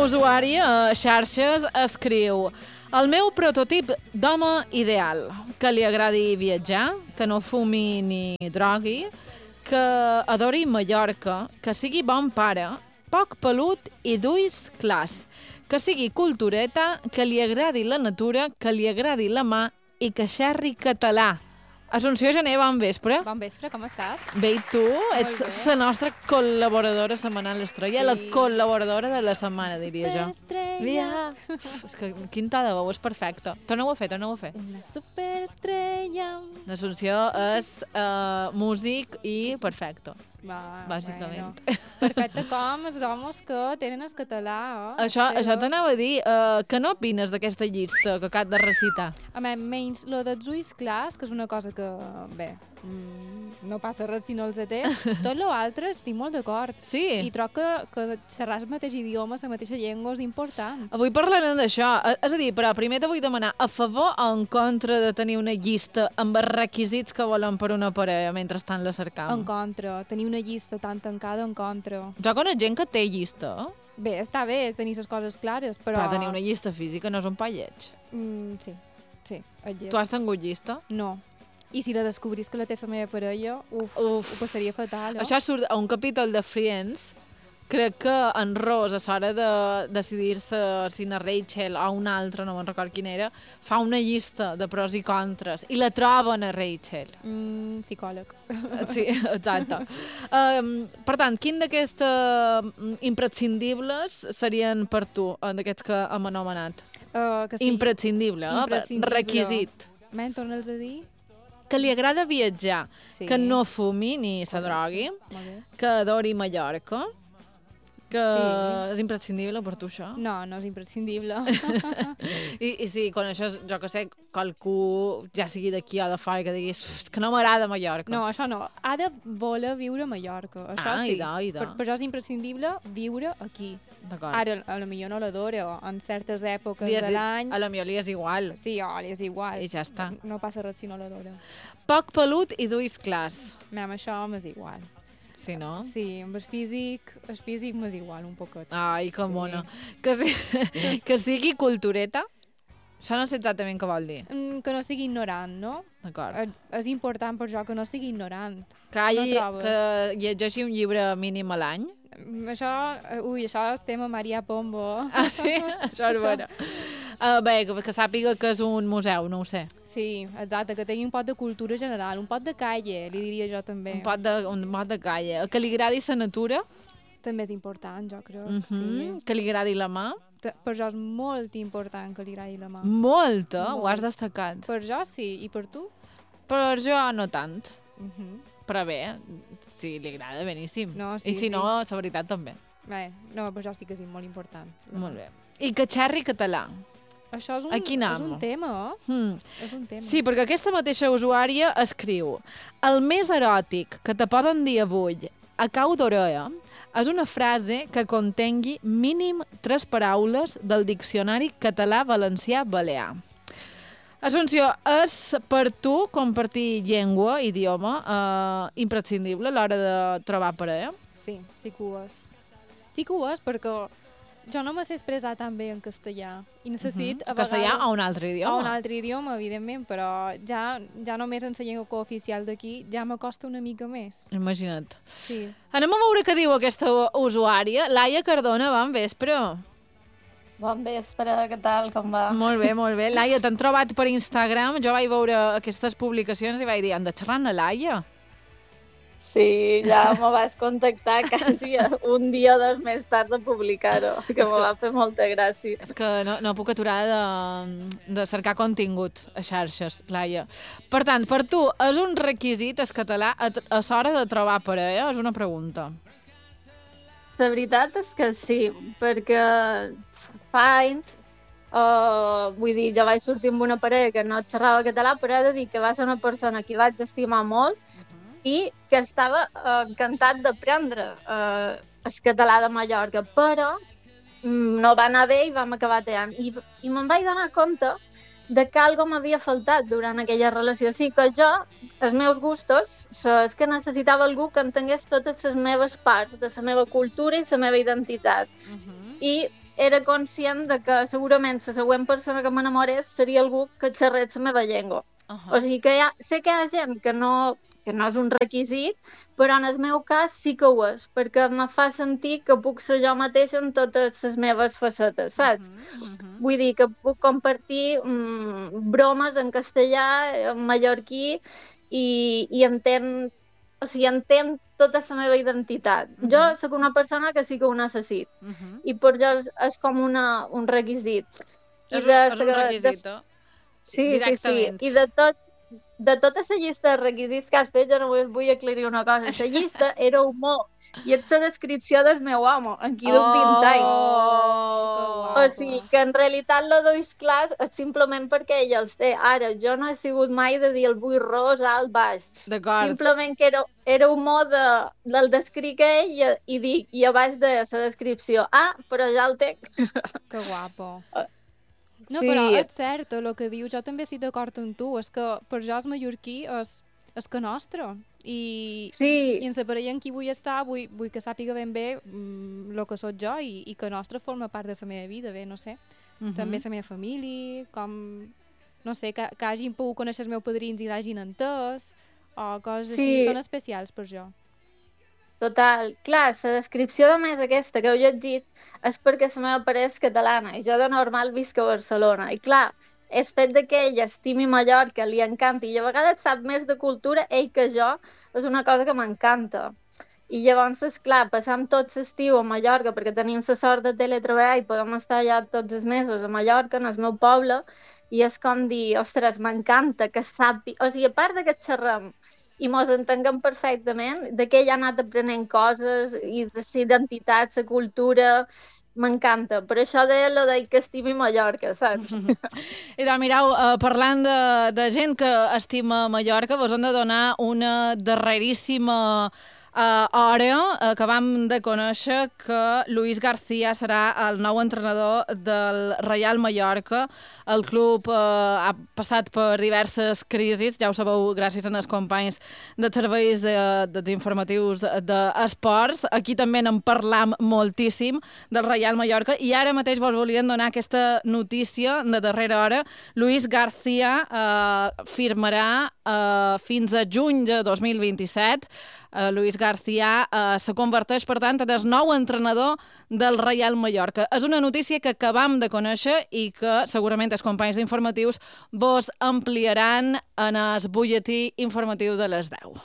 usuari a xarxes escriu: el meu prototip d'home ideal, que li agradi viatjar, que no fumi ni drogui, que adori Mallorca, que sigui bon pare, poc pelut i d'ulls clars, que sigui cultureta, que li agradi la natura, que li agradi la mà i que xerri català. Assumpció Gené, bon vespre. Bon vespre, com estàs? Bé, i tu? Ets la nostra col·laboradora setmanal estrella, la col·laboradora de la setmana, diria jo. Superestrella. És que quin to de veu, és perfecte. Torna-ho a fer. Una superestrella. L'Assumpció és músic i perfecte, bàsicament. Bueno. Perfecte com els homes que tenen el català. Això t'anava a dir. Què n'opines d'aquesta llista que acab de recitar? A mi, menys lo dels ulls clars, que és una cosa que, bé, no passa res si no els té. Tot l'altre estic molt d'acord. Sí. I trobo que xerrar el mateix idioma, la mateixa llengua és important. Avui parlarem d'això. És a dir, però primer te vull demanar a favor o en contra de tenir una llista amb els requisits que volen per una parella mentre estan la cercant? En contra. Tenir una llista tan tancada, en contra. Jo conec gent que té llista. Bé, està bé tenir les coses clares, però... Però tenir una llista física no és un pa lleig. Sí, és lleig. Tu has tingut llista? No. I si la descobrís que la té la meva parella, ho passaria fatal, Això surt a un capítol de Friends. Crec que en Ross, a l'hora de decidir-se si na Rachel o una altra, no me'n record quina era, fa una llista de pros i contres i la troben a Rachel. Psicòleg. Sí, exacte. Per tant, quin d'aquestes imprescindibles serien per tu, d'aquests que hem anomenat? Que sí. Imprescindible, requisit. Men, torna'ls a dir? Que li agrada viatjar, Sí. que no fumi ni se drogui, Molt bé. que adori Mallorca, que Sí. és imprescindible per tu, això? No, no és imprescindible. I sí, coneixes, jo que sé, qualcú, ja sigui d'aquí o de fora, que diguis que no m'agrada Mallorca. No, això no. Ha de voler viure a Mallorca. Això sí. idò. Per això és imprescindible viure aquí. D'acord. Ara, a lo millor no l'adoro, en certes èpoques Li de l'any... A la millor li és igual. Sí, li és igual. I ja està. No passa res si no l'adoro. Poc pelut i d'ulls clars. Amb això m'és igual. Sí, no? Sí, amb el físic m'és igual un poquet. Ai, que Sí. mona. Que sigui cultureta. Això no sé exactament què vol dir. Que no sigui ignorant, no? D'acord. És important per jo que no sigui ignorant. Que trobes? llegeixi un llibre mínim a l'any. Això és tema Maria Pombo. Ah, sí? Això és bueno. Bé, que sàpiga que és un museu, no ho sé. Sí, exacte, que tingui un pot de cultura general, un pot de calle, li diria jo també. Un pot de calle. Que li agradi la natura. També és important, jo crec. Sí. Que li agradi la mà. Per jo és molt important que li agradi la mà. Molta, ho has destacat. Per jo sí, i per tu? Per jo no tant. Però bé, si li agrada, beníssim. No, sí, I si no, la veritat també. Bé, no, per jo sí que és molt important. Molt bé. I que xerri català. Això és Aquí és anam. un tema, És un tema. Sí, perquè aquesta mateixa usuària escriu: el més eròtic que te poden dir avui a cau d'orella és una frase que contengui mínim 3 paraules del diccionari català-valencià-balear. Assumpció, és per tu compartir llengua, idioma, imprescindible a l'hora de trobar parella? Sí que ho és. Sí que ho és perquè jo no me sé expressar tan bé en castellà i necessito a vegades... Castellà o un altre idioma? O un altre idioma, evidentment, però ja només en la llengua cooficial d'aquí ja m'acosta una mica més. Imagina't. Sí. Anem a veure què diu aquesta usuària. Laia Cardona, bon vespre. Bon vespre, què tal, com va? Molt bé, molt bé. Laia, t'han trobat per Instagram. Jo vaig veure aquestes publicacions i vaig dir, han de xerrar amb la Laia? Sí, ja me vas contactar quasi un dia o dos més tard de publicar-ho, que me va fer molta gràcia. És que no puc aturar de cercar contingut a xarxes, Laia. Per tant, per tu, és un requisit el català a l'hora de trobar parella? És una pregunta. La veritat és que sí, perquè fa anys, vull dir, jo vaig sortir amb una parella que no xerrava català, però he de dir que va ser una persona que vaig estimar molt i que estava encantat d'aprendre el català de Mallorca, però no va anar bé i vam acabar teant. I me'n vaig donar compte de que alguna m'havia faltat durant aquella relació. Sí que jo, els meus gustos, és que necessitava algú que entengués totes les meves parts de la meva cultura i la meva identitat. I era conscient de que segurament la següent persona que m'enamorés seria algú que xerrés la meva llengua. O sigui que sé que hi ha gent que no és un requisit, però en el meu cas sí que ho és, perquè me fa sentir que puc ser jo mateixa en totes les meves facetes, saps? Vull dir que puc compartir bromes en castellà, en mallorquí, i entenc tota la meva identitat. Jo sóc una persona que sí que ho necessito, i per jo és com un requisit. És un requisit, Sí. I de tota la llista de requisits que has fet, jo només vull aclarir una cosa. La llista era humor i és la descripció del meu home, en qui duc 20 anys. O sigui, que en realitat la dois clars és simplement perquè ell els té. Ara, jo no he sigut mai de dir el vull ros, alt, baix. Simplement que era humor del descric ell i dic, i a baix de la descripció, però ja el tenc. Que guapo. No, però és cert, el que dius, jo també estic d'acord amb tu, és que per jo el mallorquí és que nostre, i en la parella en qui vull estar vull que sàpiga ben bé el que soc jo i que nostre forma part de la meva vida, bé, no sé, també la meva família, com, no sé, que hagin pogut conèixer els meus padrins i l'hagin entès, o coses així, són especials per jo. Total. Clar, la descripció de més aquesta que heu llegit és perquè la meva parella és catalana i jo de normal visc a Barcelona. I clar, el fet que ell estimi Mallorca, li encanti, i a vegades sap més de cultura ell que jo, és una cosa que m'encanta. I llavors, esclar, passam tot l'estiu a Mallorca perquè tenim la sort de teletreballar i podem estar allà tots els mesos a Mallorca, en el meu poble, i és com dir, ostres, m'encanta que sàpiga... O sigui, a part de que xerrem i mos entenguem perfectament, de que ell ha anat aprenent coses i de la identitat, la cultura, m'encanta. Per això deia lo de que estimi Mallorca, saps? I doncs, mireu, parlant de gent que estima Mallorca, vos hem de donar una darreríssima hora. Acabam de conèixer que Luis García serà el nou entrenador del Reial Mallorca. El club ha passat per diverses crisis, ja ho sabeu, gràcies als companys de serveis d'informatius d'esports. Aquí també n'en parlam moltíssim del Reial Mallorca i ara mateix vos volien donar aquesta notícia de darrera hora. Luis García firmarà fins a juny de 2027. Luis García se converteix, per tant, en el nou entrenador del Reial Mallorca. És una notícia que acabam de conèixer i que segurament els companys d'informatius vos ampliaran en el butlletí informatiu de les 10.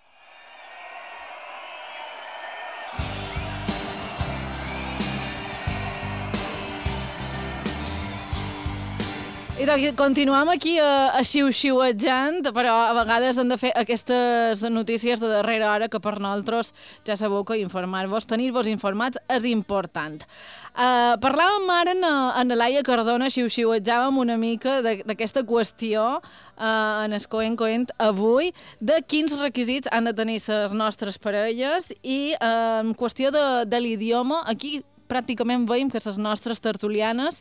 I doncs continuem aquí a xiu-xiuejant, però a vegades hem de fer aquestes notícies de darrera hora que per nosaltres ja sabeu que informar-vos, tenir-vos informats és important. Parlàvem ara en Laia Cardona, xiu-xiuejàvem una mica d'aquesta qüestió en el Coent avui, de quins requisits han de tenir les nostres parelles i en qüestió de l'idioma, aquí pràcticament veiem que les nostres tertulianes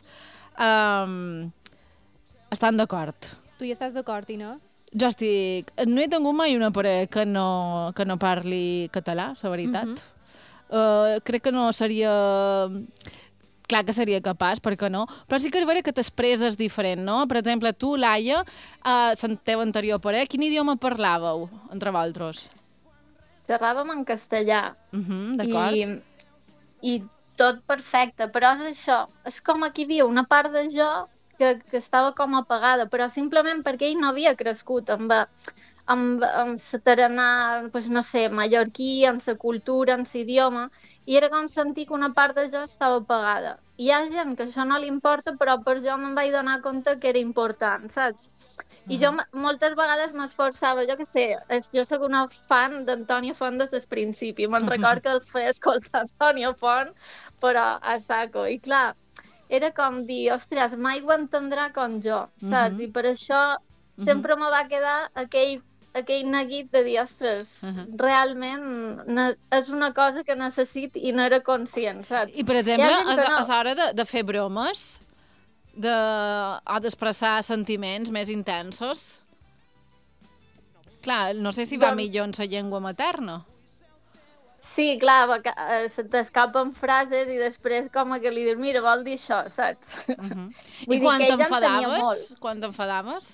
estan d'acord. Tu hi estàs d'acord, Inés? Jo estic... No he tingut mai una parella que no parli català, la veritat. Crec que no seria... Clar que seria capaç, perquè no? Però sí que és vera que t'expresses diferent, no? Per exemple, tu, Laia, la teva anterior parella, quin idioma parlàveu, entre vosaltres? Xerràvem en castellà. D'acord. I tot perfecte, però és això. És com aquí diu, una part de jo que estava com apagada, però simplement perquè ell no havia crescut amb la tarannà, no sé, mallorquí, amb la cultura, amb l'idioma, i era com sentir que una part de jo estava apagada. I hi ha gent que això no li importa, però per jo me'n vaig donar compte que era important, saps? I jo moltes vegades m'esforçava, jo què sé, jo soc una fan d'Antònia Font des del principi, me'n record que el feia escoltar Antònia Font, però a saco, i clar, era com dir, ostres, mai ho entendrà com jo, saps? I per això sempre me va quedar aquell neguit de dir, ostres, realment és una cosa que necessito i no era conscient, saps? I, per exemple, a l'hora de fer bromes, d'expressar sentiments més intensos, clar, no sé si va millor en la llengua materna. Sí, clar, se t'escapen frases i després com que li dius, mira, vol dir això, saps? I quan t'enfadaves? Quan t'enfadaves?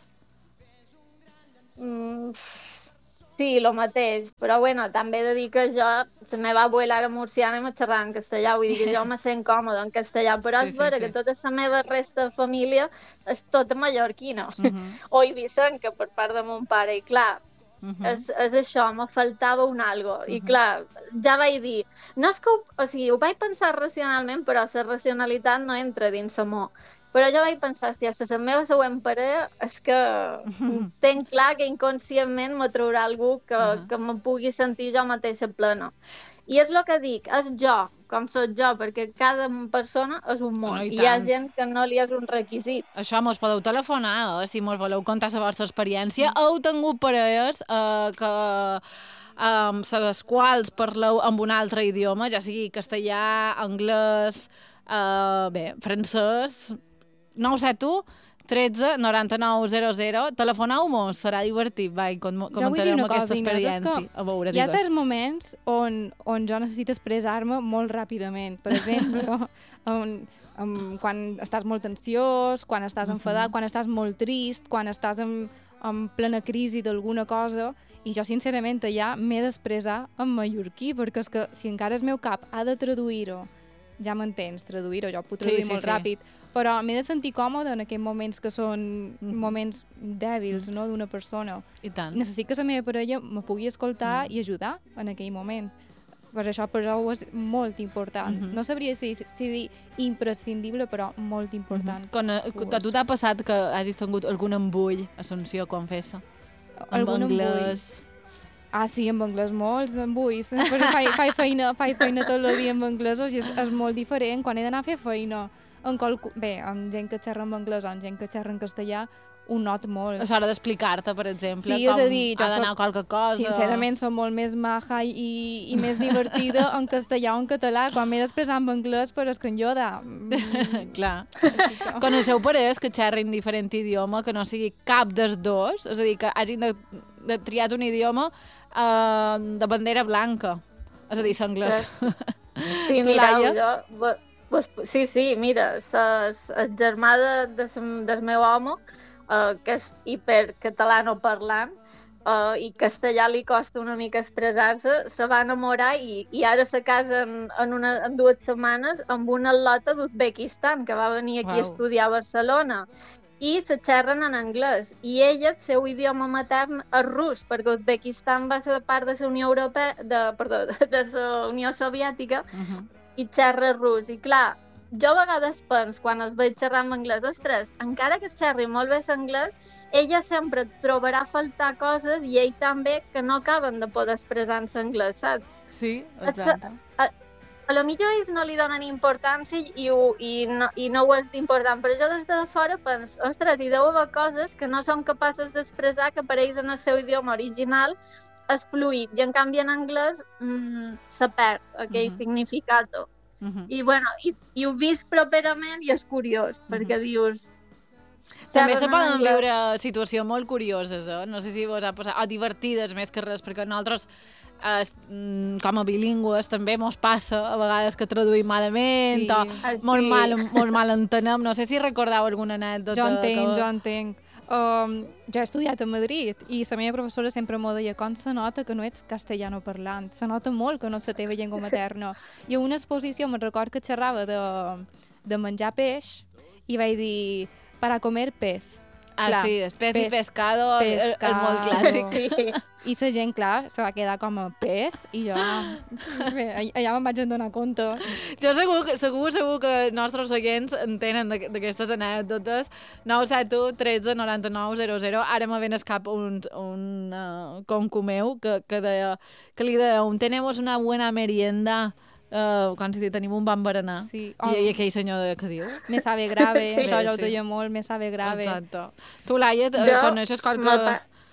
Sí, el mateix, però bueno, també he de dir que jo, la meva abuela era murciana i me xerrava en castellà, vull dir que jo me sent còmode en castellà, però és vera que tota la meva resta de família és tota mallorquina, o eivissenca per part de mon pare, i clar, és això, me faltava un algo, i clar, ja vaig dir, no és que, o sigui, ho vaig pensar racionalment, però la racionalitat no entra dins amor. Però jo vaig pensar, si és la meva següent parella, és que tenc clar que inconscientment me traurà algú que me pugui sentir jo mateixa plena. I és el que dic, és jo, com soc jo, perquè cada persona és un món. I hi ha gent que no li és un requisit. Això mos podeu telefonar, si mos voleu contar la vostra experiència. Heu tingut parelles les quals parleu amb un altre idioma, ja sigui castellà, anglès, francès... 972 13 99 00. Telefoneu-mos, serà divertit. Comentarem aquesta experiència. Hi ha certs moments on jo necessito expressar-me molt ràpidament. Per exemple, quan estàs molt ansiós, quan estàs enfadat, quan estàs molt trist, quan estàs en plena crisi d'alguna cosa, i jo sincerament allà m'he d'expressar en mallorquí, perquè és que si encara el meu cap ha de traduir-ho, ja m'entens, traduir-ho, jo ho puc traduir molt ràpid, però m'he de sentir còmode en aquests moments que són moments dèbils, no?, d'una persona. I tant. Necessito que la meva parella me pugui escoltar i ajudar en aquell moment. Per això és molt important. No sabria si dir imprescindible, però molt important. A tu t'ha passat que hagis tingut algun embull, Assumpció, quan fes-se? Algun embull? Ah, sí, en anglès molts embulls. Faig feina tot el dia en anglès i és molt diferent. Quan he d'anar a fer feina amb gent que xerra en anglès o amb gent que xerra en castellà, ho noto molt. És hora d'explicar-te, per exemple, sí, com ha d'anar qualque cosa. Sincerament, soc molt més maja i més divertida en castellà o en català. Quan m'he d'expressar en anglès, però és que en Yoda... Clar. Coneixeu parelles que xerrin diferent idioma, que no sigui cap dels dos? És a dir, que hagin de triar un idioma de bandera blanca. És a dir, l'anglès. Sí, mira, sí, mira, el germà del meu home, que és hipercatalanoparlant, i castellà li costa una mica expressar-se, se va enamorar i ara se casen en 2 setmanes amb una atleta d'Uzbekistan que va venir aquí a estudiar a Barcelona. I se xerren en anglès. I ella, el seu idioma matern és rus, perquè Uzbekistan va ser part de la Unió Europea, de la Unió Soviètica, i xerra rus. I clar, jo a vegades penso, quan els veig xerrar en anglès, ostres, encara que xerri molt bé l'anglès, ella sempre trobarà a faltar coses i ell també que no acaben de poder expressar en l'anglès, saps? Sí, exacte. A lo millor ells no li donen importància i no ho és d'important, però jo des de fora penso, ostres, hi deu haver coses que no són capaces d'expressar, que per ells en el seu idioma original és fluid, i en canvi en anglès se perd aquell significat. I bueno, i ho vist properament i és curiós, perquè dius... També se poden viure situacions molt curioses, no sé si vos ha passat, o divertides més que res, perquè nosaltres com a bilingües també mos passa a vegades que traduïm malament o molt mal entenem. No sé si recordeu alguna anècdota. Jo entenc. Jo he estudiat a Madrid i la meva professora sempre m'ho deia, com se nota que no ets castellano parlant, se nota molt que no és la teva llengua materna. I a una exposició me'n record que xerrava de menjar peix i vaig dir, para comer pez. Clar, sí, pez i pescado és molt clàssic. I la gent, clar, se va quedar com a pez i jo... Bé, allà me'n vaig donar compte. Jo segur que els nostres oients entenen d'aquestes anècdotes. 971 13 99 00. Ara me ven al cap un concu meu que li deia tenemos una buena merienda. Quan si tenim un bon berenar. Sí. I aquell senyor que diu? Me sabe grave, això ja ho deia molt, me sabe grave. Exacte. Tu, Laia, coneixes qualque...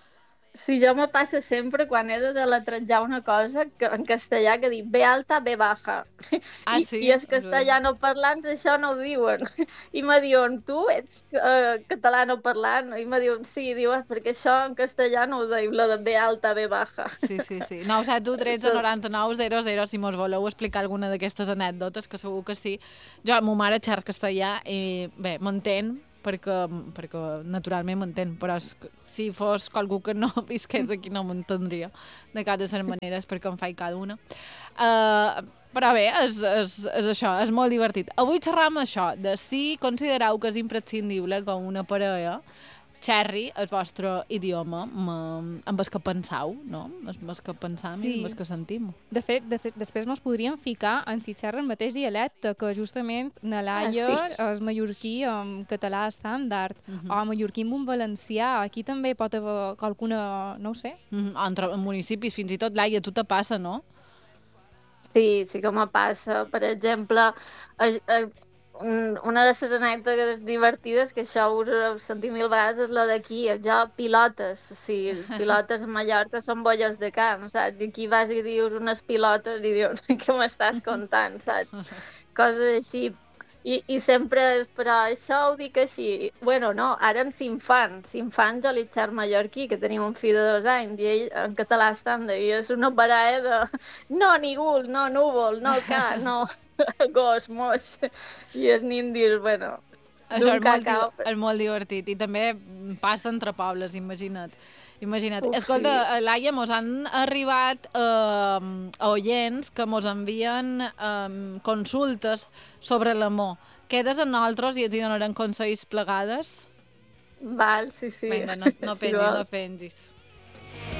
Sí, jo me passa sempre quan he de deletrejar una cosa que en castellà que dic B alta, B baja. Sí? I els castellano parlants això no ho diuen. I me diuen, tu ets catalano parlant? I me diuen, sí, diuen, perquè això en castellà no ho deim, la de B alta, B baja. Sí. 971 13 99 00, si mos voleu explicar alguna d'aquestes anècdotes, que segur que sí. Jo, ma mare xerra castellà i, bé, m'entén, perquè naturalment m'entén, però si fos qualcú que no visqués aquí no m'entendria de cap de les maneres, perquè em faig cada una. Però bé, és això, és molt divertit. Avui xerram això, de si considereu que és imprescindible que una parella xerri el vostre idioma amb el que penseu, no? Amb el que pensam i amb el que sentim. De fet, després nos podríem ficar en si xerra el mateix dialecte, que justament na Laia és mallorquí amb català estàndard, o mallorquí amb un valencià. Aquí també pot haver qualcuna, no ho sé. Entre municipis, fins i tot, Laia, tu te passa, no? Sí que me passa. Per exemple, una de les anècdotes divertides, que això us ho sentit 1000 vegades, és la d'aquí. Jo, pilotes, o sigui, pilotes a Mallorca són bolles de camp, saps? I aquí vas i dius unes pilotes i dius, què m'estàs contant, saps? Coses així. I sempre, però això ho dic així. Bueno, no, ara amb infants a l'Itxar mallorquí, que tenim un fill de 2 anys, i ell en català estàndard, i és una baralla de no, ningú, no, núvol, no, ca, no, gos, moix, i els nin dius, bueno, això és molt divertit, i també passa entre pobles, imagina't. Escolta, Laia, mos han arribat oients que mos envien consultes sobre l'amor. Quedes amb nosaltres i et donarem consells plegades? Val, sí. Vinga, no pengis.